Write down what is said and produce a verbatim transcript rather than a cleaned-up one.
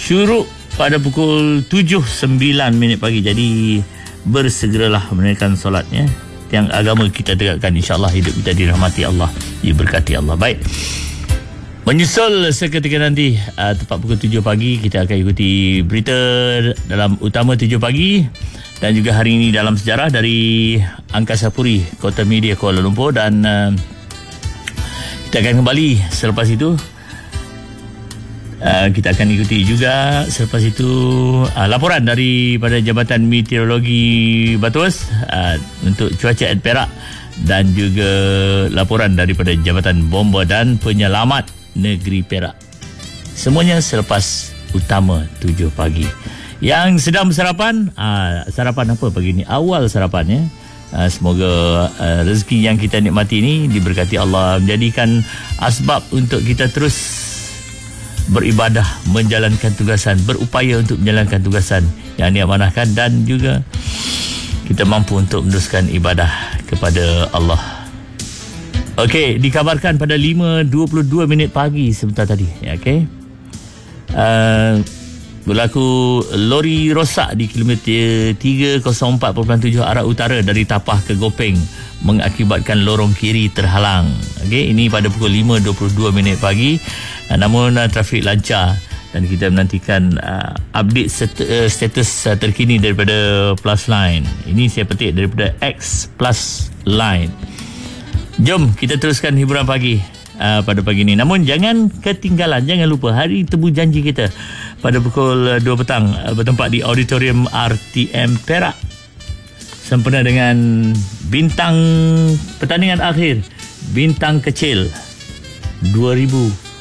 syuruk pada pukul tujuh sembilan minit pagi. Jadi bersegeralah menunaikan solatnya. Yang agama kita tegakkan, insya-Allah hidup kita dirahmati Allah, diberkati Allah. Baik. Menyusul seketika nanti uh, tepat pukul tujuh pagi kita akan ikuti berita dalam utama tujuh pagi dan juga hari ini dalam sejarah dari Angkasa Puri Kota Media Kuala Lumpur, dan uh, kita akan kembali selepas itu. Uh, kita akan ikuti juga selepas itu uh, laporan daripada Jabatan Meteorologi Batuas uh, untuk cuaca at Perak, dan juga laporan daripada Jabatan Bomba dan Penyelamat Negeri Perak. Semuanya selepas utama tujuh pagi. Yang sedang bersarapan, uh, sarapan apa pagi ni? Awal sarapannya. Uh, semoga uh, rezeki yang kita nikmati ini diberkati Allah, menjadikan asbab untuk kita terus beribadah, menjalankan tugasan, berupaya untuk menjalankan tugasan yang diamanahkan, dan juga kita mampu untuk meneruskan ibadah kepada Allah. Okey, dikabarkan pada lima dua puluh dua minit pagi sebentar tadi, ya, okey. Uh, berlaku lori rosak di kilometer tiga kosong empat perpuluhan tujuh arah utara dari Tapah ke Gopeng, mengakibatkan lorong kiri terhalang. Okey, ini pada pukul lima dua puluh dua minit pagi. Uh, namun uh, trafik lancar, dan kita menantikan uh, update set- uh, status uh, terkini daripada Plus Line. Ini saya petik daripada X Plus Line. Jom kita teruskan hiburan pagi uh, pada pagi ini. Namun jangan ketinggalan, jangan lupa hari temu janji kita pada pukul uh, dua petang uh, bertempat di Auditorium R T M Perak, sempena dengan bintang pertandingan akhir Bintang Kecil dua ribu